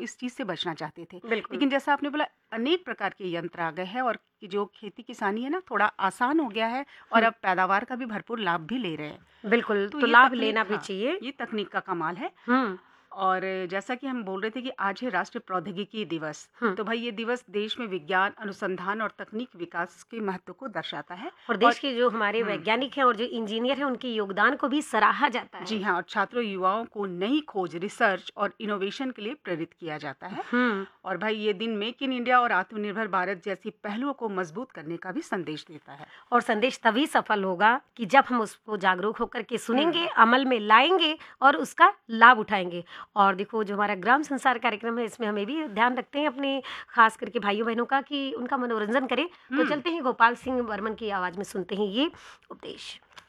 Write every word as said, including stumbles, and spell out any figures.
इस चीज़ से बचना चाहते थे। बिल्कुल। लेकिन जैसा आपने बोला, अनेक प्रकार के यंत्र आ गए हैं और कि जो खेती किसानी है ना, थोड़ा आसान हो गया है और हुँ, अब पैदावार का भी भरपूर लाभ भी ले रहे हैं। बिल्कुल, तो तो ये लाभ तकनीक, लेना भी हाँ, चाहिए। ये तकनीक का कमाल है। हुँ, और जैसा कि हम बोल रहे थे कि आज है राष्ट्रीय प्रौद्योगिकी दिवस, हुँ। तो भाई ये दिवस देश में विज्ञान, अनुसंधान और तकनीक विकास के महत्व को दर्शाता है। और और देश के जो हमारे हुँ, वैज्ञानिक हैं और जो इंजीनियर हैं, उनके योगदान को भी सराहा जाता जी है। हाँ, और छात्रों युवाओं को नई खोज, रिसर्च और इनोवेशन के लिए प्रेरित किया जाता है। हुँ। और भाई ये दिन मेक इन इंडिया और आत्मनिर्भर भारत जैसी पहलुओं को मजबूत करने का भी संदेश देता है। और संदेश तभी सफल होगा कि जब हम उसको जागरूक होकर के हुँ, सुनेंगे, अमल में लाएँगे और उसका लाभ उठाएँगे। और देखो, जो हमारा ग्राम संसार कार्यक्रम है, इसमें हमें भी ध्यान रखते हैं अपने ख़ास करके भाइयों-बहनों का कि उनका मनोरंजन करें। तो हुँ। चलते हैं गोपाल सिंह बर्मन की आवाज़ में सुनते हैं ये उपदेश।